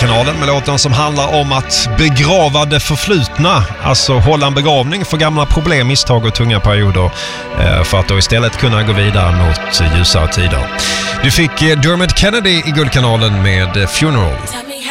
Guldkanalen med låten som handlar om att begrava det förflutna. Alltså hålla en begravning för gamla problem, misstag och tunga perioder för att då istället kunna gå vidare mot ljusare tider. Du fick Dermot Kennedy i Guldkanalen med Funeral.